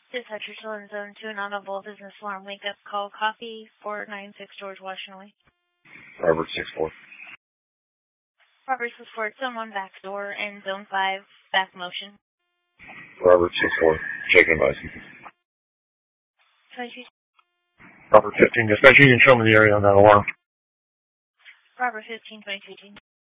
Dispatch, you're still in Zone 2, non-audible business alarm. Wake up call, copy, 496 George Washington Way. Robert 6-4. Robert 6-4, Zone 1 back door, and Zone 5 back motion. Robert 6-4, checking advice. 22. Robert 15, dispatch, you can show me the area on that alarm. Robert 15, 22.